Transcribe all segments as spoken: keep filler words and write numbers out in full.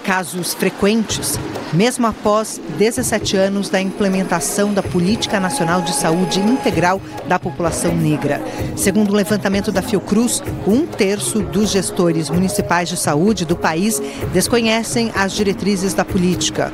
casos frequentes, mesmo após dezessete anos da implementação da Política Nacional de Saúde Integral da População Negra. Segundo o levantamento da Fiocruz, um terço dos gestores municipais de saúde do país desconhecem as diretrizes da política.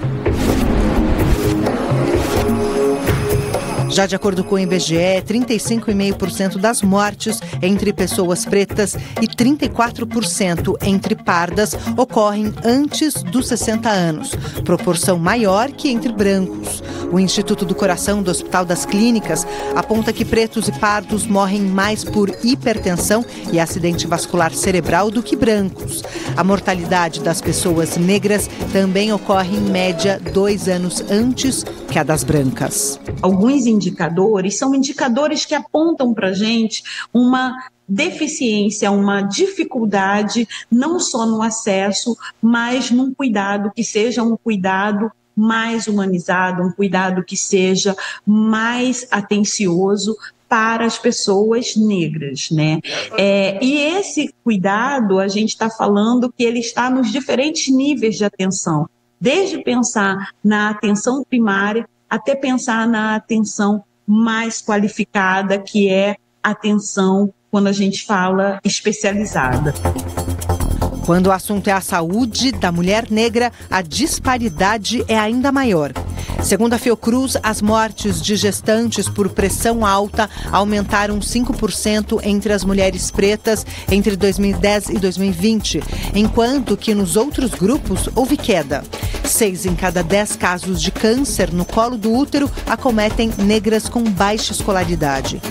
Já de acordo com o I B G E, trinta e cinco vírgula cinco por cento das mortes entre pessoas pretas e trinta e quatro por cento entre pardas ocorrem antes dos sessenta anos, proporção maior que entre brancos. O Instituto do Coração do Hospital das Clínicas aponta que pretos e pardos morrem mais por hipertensão e acidente vascular cerebral do que brancos. A mortalidade das pessoas negras também ocorre em média dois anos antes que a das brancas. Alguns indicadores são indicadores que apontam para a gente uma deficiência, uma dificuldade, não só no acesso, mas num cuidado que seja um cuidado mais humanizado, um cuidado que seja mais atencioso para as pessoas negras, né? É, e esse cuidado, a gente está falando que ele está nos diferentes níveis de atenção, desde pensar na atenção primária até pensar na atenção mais qualificada, que é a atenção quando a gente fala especializada. Quando o assunto é a saúde da mulher negra, a disparidade é ainda maior. Segundo a Fiocruz, as mortes de gestantes por pressão alta aumentaram cinco por cento entre as mulheres pretas entre dois mil e dez e dois mil e vinte, enquanto que nos outros grupos houve queda. Seis em cada dez casos de câncer no colo do útero acometem negras com baixa escolaridade.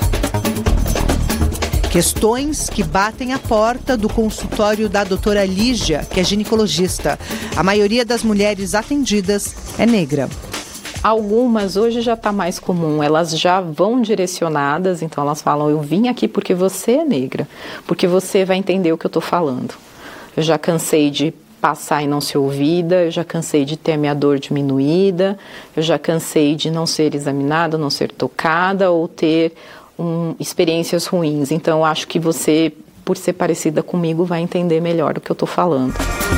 Questões que batem a porta do consultório da doutora Lígia, que é ginecologista. A maioria das mulheres atendidas é negra. Algumas hoje já está mais comum, elas já vão direcionadas, então elas falam, eu vim aqui porque você é negra, porque você vai entender o que eu estou falando. Eu já cansei de passar e não ser ouvida, eu já cansei de ter a minha dor diminuída, eu já cansei de não ser examinada, não ser tocada ou ter um, experiências ruins. Então eu acho que você, por ser parecida comigo, vai entender melhor o que eu estou falando.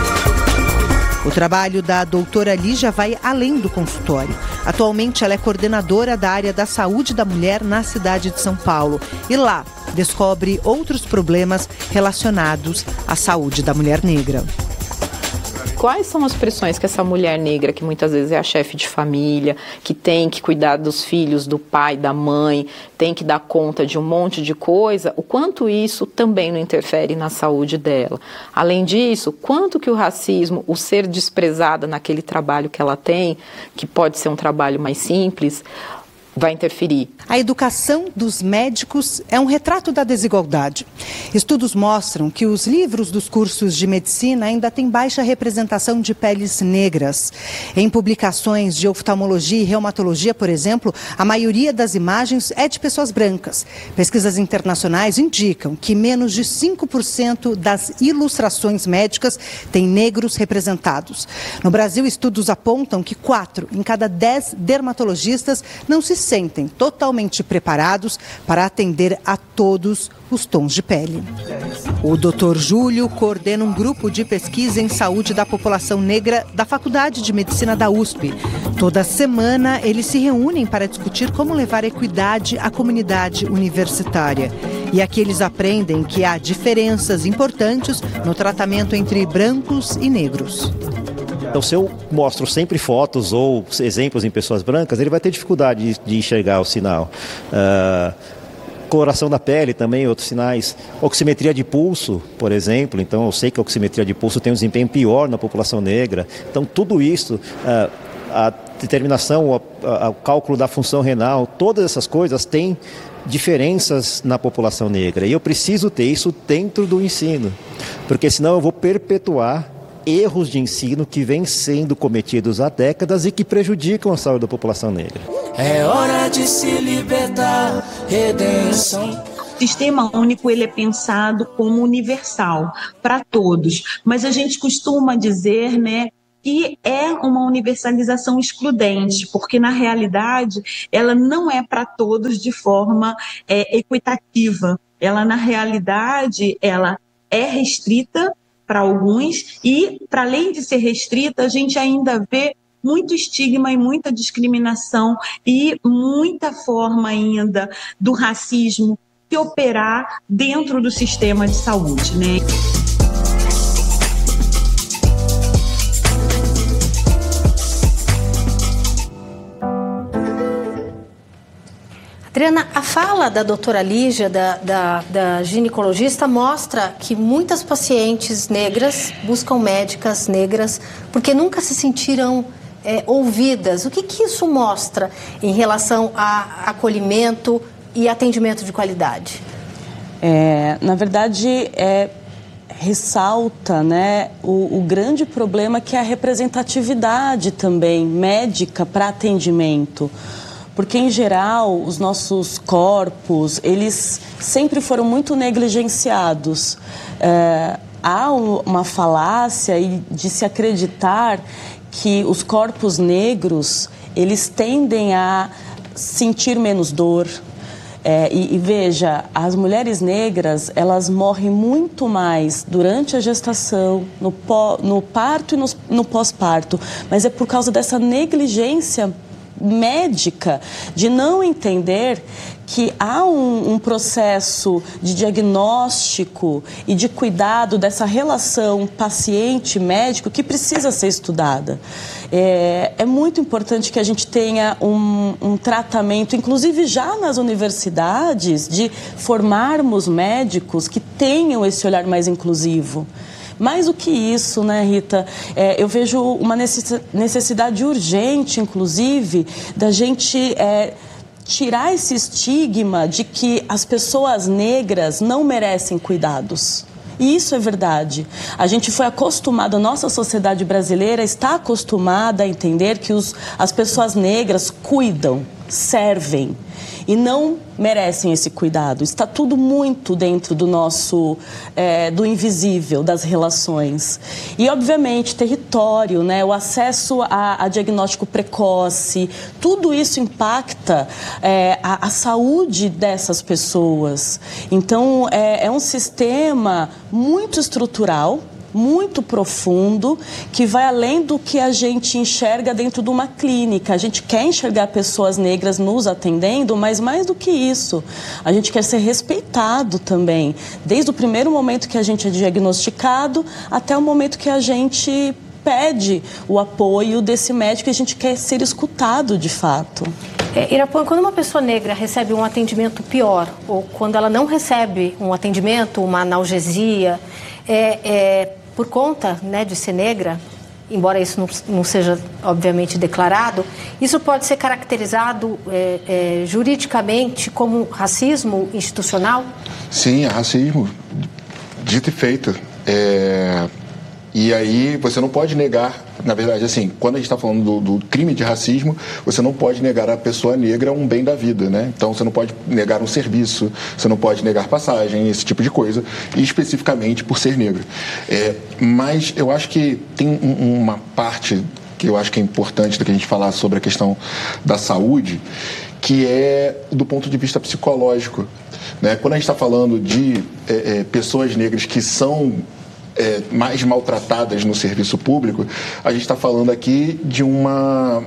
O trabalho da doutora Lígia vai além do consultório. Atualmente, ela é coordenadora da área da saúde da mulher na cidade de São Paulo. E lá, descobre outros problemas relacionados à saúde da mulher negra. Quais são as pressões que essa mulher negra, que muitas vezes é a chefe de família, que tem que cuidar dos filhos, do pai, da mãe, tem que dar conta de um monte de coisa, o quanto isso também não interfere na saúde dela? Além disso, quanto que o racismo, o ser desprezada naquele trabalho que ela tem, que pode ser um trabalho mais simples, vai interferir. A educação dos médicos é um retrato da desigualdade. Estudos mostram que os livros dos cursos de medicina ainda têm baixa representação de peles negras. Em publicações de oftalmologia e reumatologia, por exemplo, a maioria das imagens é de pessoas brancas. Pesquisas internacionais indicam que menos de cinco por cento das ilustrações médicas têm negros representados. No Brasil, estudos apontam que quatro em cada dez dermatologistas não se sentem totalmente preparados para atender a todos os tons de pele. O doutor Júlio coordena um grupo de pesquisa em saúde da população negra da Faculdade de Medicina da U S P. Toda semana, eles se reúnem para discutir como levar equidade à comunidade universitária. E aqui eles aprendem que há diferenças importantes no tratamento entre brancos e negros. Então, se eu mostro sempre fotos ou exemplos em pessoas brancas, ele vai ter dificuldade de, de enxergar o sinal. Uh, coloração da pele também, outros sinais. Oximetria de pulso, por exemplo. Então, eu sei que a oximetria de pulso tem um desempenho pior na população negra. Então, tudo isso, uh, a determinação, o cálculo da função renal, todas essas coisas têm diferenças na população negra. E eu preciso ter isso dentro do ensino, porque senão eu vou perpetuar erros de ensino que vêm sendo cometidos há décadas e que prejudicam a saúde da população negra. É hora de se libertar, redenção. O sistema único ele é pensado como universal para todos, mas a gente costuma dizer, né, que é uma universalização excludente, porque na realidade ela não é para todos de forma é, equitativa. Ela na realidade ela é restrita para alguns e, para além de ser restrita, a gente ainda vê muito estigma e muita discriminação e muita forma ainda do racismo que operar dentro do sistema de saúde, né? Adriana, a fala da doutora Lígia, da, da, da ginecologista, mostra que muitas pacientes negras buscam médicas negras porque nunca se sentiram é, ouvidas. O que, que isso mostra em relação a acolhimento e atendimento de qualidade? É, na verdade, é, ressalta, né, o, o grande problema que é a representatividade também médica para atendimento. Porque, em geral, os nossos corpos, eles sempre foram muito negligenciados. É, há uma falácia de se acreditar que os corpos negros, eles tendem a sentir menos dor. É, e, e veja, as mulheres negras, elas morrem muito mais durante a gestação, no, pó, no parto e no, no pós-parto. Mas é por causa dessa negligência médica, de não entender que há um, um processo de diagnóstico e de cuidado dessa relação paciente-médico que precisa ser estudada. É, é muito importante que a gente tenha um, um tratamento, inclusive já nas universidades, de formarmos médicos que tenham esse olhar mais inclusivo. Mais do que isso, né, Rita, é, eu vejo uma necessidade urgente, inclusive, da gente é, tirar esse estigma de que as pessoas negras não merecem cuidados. E isso é verdade. A gente foi acostumado, a nossa sociedade brasileira está acostumada a entender que os, as pessoas negras cuidam, servem e não merecem esse cuidado. Está tudo muito dentro do nosso, é, do invisível, das relações. E, obviamente, território, né, o acesso a, a diagnóstico precoce, tudo isso impacta é, a, a saúde dessas pessoas. Então, é, é um sistema muito estrutural, muito profundo, que vai além do que a gente enxerga dentro de uma clínica. A gente quer enxergar pessoas negras nos atendendo, mas mais do que isso, a gente quer ser respeitado também, desde o primeiro momento que a gente é diagnosticado até o momento que a gente pede o apoio desse médico e a gente quer ser escutado de fato. É, Irapuã, quando uma pessoa negra recebe um atendimento pior, ou quando ela não recebe um atendimento, uma analgesia, é, é, por conta, né, de ser negra, embora isso não, não seja obviamente declarado, isso pode ser caracterizado é, é, juridicamente como racismo institucional? Sim, é racismo, dito e feito. É... E aí você não pode negar, na verdade, assim, quando a gente está falando do, do crime de racismo, você não pode negar à pessoa negra um bem da vida, né? Então você não pode negar um serviço, você não pode negar passagem, esse tipo de coisa, e especificamente por ser negro. É, mas eu acho que tem um, uma parte que eu acho que é importante da que a gente falar sobre a questão da saúde, que é do ponto de vista psicológico, né? Quando a gente está falando de é, é, pessoas negras que são É, mais maltratadas no serviço público, a gente está falando aqui de uma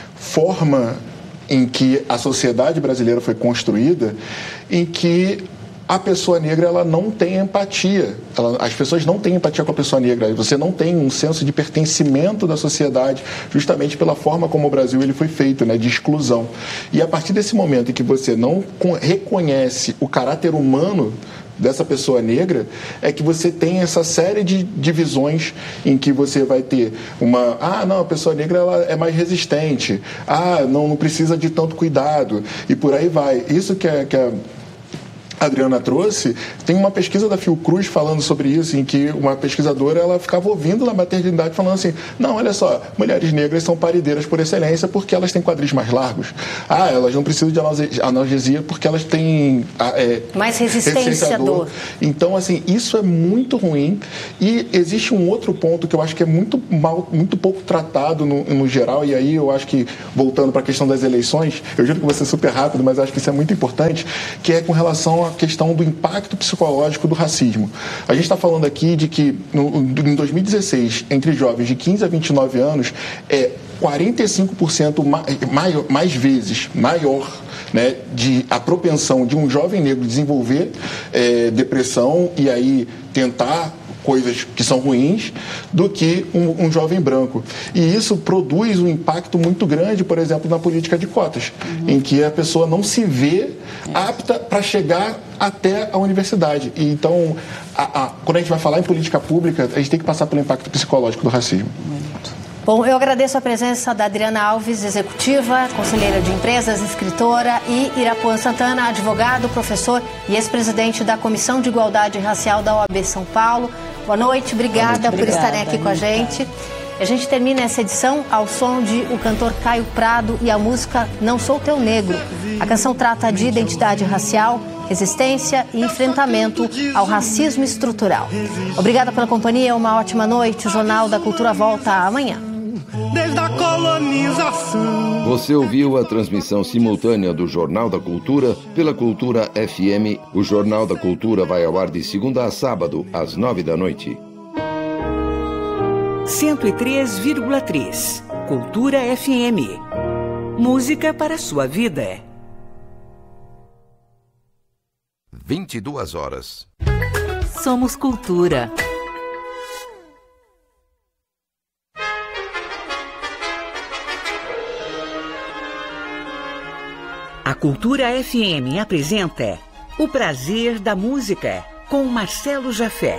forma em que a sociedade brasileira foi construída, em que a pessoa negra ela não tem empatia, ela, as pessoas não têm empatia com a pessoa negra, você não tem um senso de pertencimento da sociedade, justamente pela forma como o Brasil ele foi feito, né, de exclusão. E a partir desse momento em que você não reconhece o caráter humano dessa pessoa negra, é que você tem essa série de divisões em que você vai ter uma... Ah, não, a pessoa negra ela é mais resistente. Ah, não, não precisa de tanto cuidado. E por aí vai. Isso que é... Que é a Adriana trouxe, tem uma pesquisa da Fiocruz falando sobre isso, em que uma pesquisadora ela ficava ouvindo na maternidade falando assim, não, olha só, mulheres negras são parideiras por excelência porque elas têm quadris mais largos. Ah, elas não precisam de analgesia porque elas têm... É, mais resistência à dor. Então, assim, isso é muito ruim. E existe um outro ponto que eu acho que é muito, mal, muito pouco tratado no, no geral, e aí eu acho que, voltando para a questão das eleições, eu juro que vou ser super rápido, mas acho que isso é muito importante, que é com relação a questão do impacto psicológico do racismo. A gente está falando aqui de que no, em dois mil e dezesseis, entre jovens de quinze a vinte e nove anos, é quarenta e cinco por cento mais, mais vezes maior, né, de a propensão de um jovem negro desenvolver é, depressão e aí tentar coisas que são ruins do que um, um jovem branco. E isso produz um impacto muito grande, por exemplo, na política de cotas, uhum. em que a pessoa não se vê apta para chegar até a universidade. E então, a, a, quando a gente vai falar em política pública, a gente tem que passar pelo impacto psicológico do racismo. Bom, eu agradeço a presença da Adriana Alves, executiva, conselheira de empresas, escritora, e Irapuan Santana, advogado, professor e ex-presidente da Comissão de Igualdade Racial da O A B São Paulo. Boa noite, obrigada, Boa noite, por obrigada, estarem aqui com a gente. A gente termina essa edição ao som de o cantor Caio Prado e a música Não Sou Teu Negro. A canção trata de identidade racial, resistência e enfrentamento ao racismo estrutural. Obrigada pela companhia, uma ótima noite. O Jornal da Cultura volta amanhã. Desde a colonização. Você ouviu a transmissão simultânea do Jornal da Cultura pela Cultura F M. O Jornal da Cultura vai ao ar de segunda a sábado, às nove da noite. cento e três vírgula três Cultura F M. Música para a sua vida. vinte e duas horas. Somos Cultura. A Cultura F M apresenta O Prazer da Música, com Marcelo Jafé.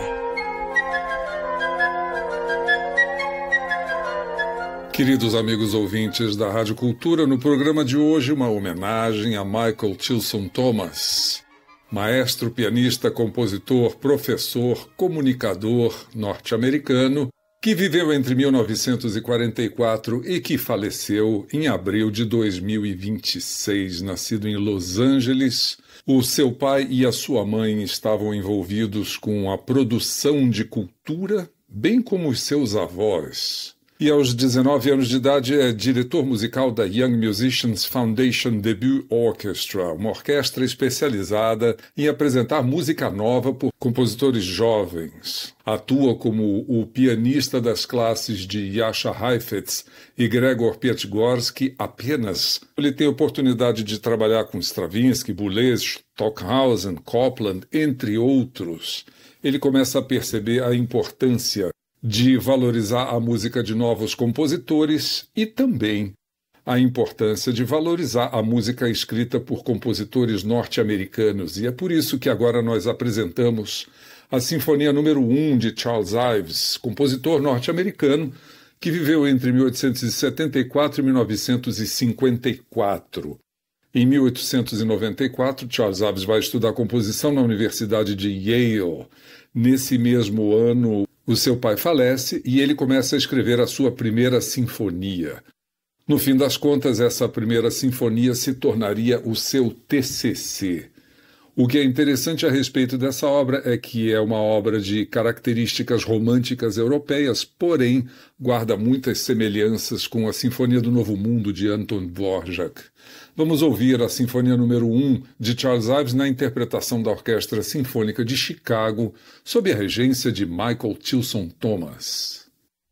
Queridos amigos ouvintes da Rádio Cultura, no programa de hoje uma homenagem a Michael Tilson Thomas, maestro, pianista, compositor, professor, comunicador norte-americano, que viveu entre mil novecentos e quarenta e quatro e que faleceu em abril de dois mil e vinte e seis, nascido em Los Angeles. O seu pai e a sua mãe estavam envolvidos com a produção de cultura, bem como os seus avós. E aos dezenove anos de idade é diretor musical da Young Musicians Foundation Debut Orchestra, uma orquestra especializada em apresentar música nova por compositores jovens. Atua como o pianista das classes de Jascha Heifetz e Gregor Piatigorsky apenas. Ele tem oportunidade de trabalhar com Stravinsky, Boulez, Stockhausen, Copland, entre outros. Ele começa a perceber a importância de valorizar a música de novos compositores e também a importância de valorizar a música escrita por compositores norte-americanos. E é por isso que agora nós apresentamos a Sinfonia número um de Charles Ives, compositor norte-americano que viveu entre mil oitocentos e setenta e quatro e mil novecentos e cinquenta e quatro. Em mil oitocentos e noventa e quatro, Charles Ives vai estudar composição na Universidade de Yale. Nesse mesmo ano, o seu pai falece e ele começa a escrever a sua primeira sinfonia. No fim das contas, essa primeira sinfonia se tornaria o seu T C C. O que é interessante a respeito dessa obra é que é uma obra de características românticas europeias, porém guarda muitas semelhanças com a Sinfonia do Novo Mundo de Anton Dvorak. Vamos ouvir a Sinfonia número um de Charles Ives na interpretação da Orquestra Sinfônica de Chicago, sob a regência de Michael Tilson Thomas.